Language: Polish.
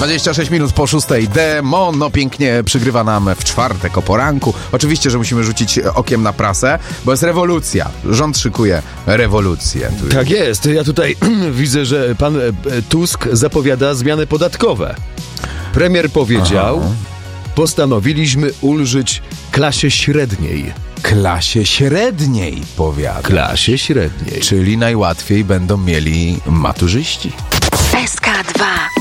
26 minut po 6. Demono pięknie przygrywa nam w czwartek o poranku. Oczywiście, że musimy rzucić okiem na prasę, bo jest rewolucja. Rząd szykuje rewolucję. Tak jest. Ja tutaj widzę, że pan Tusk zapowiada zmiany podatkowe. Premier powiedział, postanowiliśmy ulżyć klasie średniej. Klasie średniej, powiada. Klasie średniej. Czyli najłatwiej będą mieli maturzyści. SK2